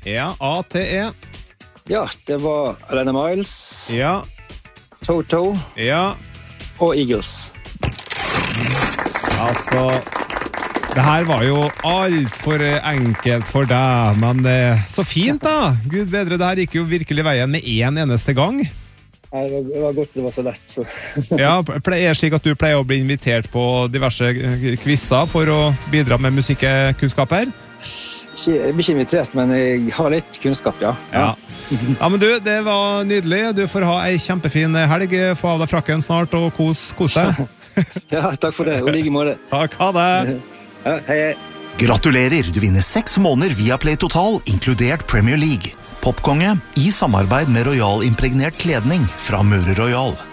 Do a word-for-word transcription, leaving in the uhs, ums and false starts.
Ja, A T E. Ja, det var Alana Miles, Ja, Toto ja. og Eagles. Altså, det her var jo alt for enkelt for deg, men eh, så fint da. Gud bedre, det her gikk jo virkelig veien med en eneste gang. Nei, Det var, det var godt det var så lett. Så. Ja, pleier slik at du pleier å bli invitert på diverse quizzer for å bidra med musikkunnskaper? Ikke, jeg blir ikke invitert, men jeg har litt kunnskap, ja. Ja. Ja, men du, det var nydelig. Du får ha en kjempefin helg. Få av deg frakken snart og kos, kos deg. Ja, takk for det. Og like måte. Takk, ha det. Ja, hei, hei. Gratulerer, du vinner seks måneder via Play Total, inkludert Premier League. Popkonge i samarbeid med Royal impregnert kledning fra Møre Royal.